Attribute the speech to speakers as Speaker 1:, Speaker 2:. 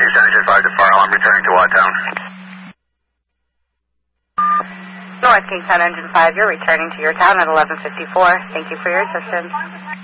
Speaker 1: Houston, Engine 5 to Farrell. I'm returning to Watertown.
Speaker 2: North Kingstown Engine 5, you're returning to your town at 11:54. Thank you for your assistance.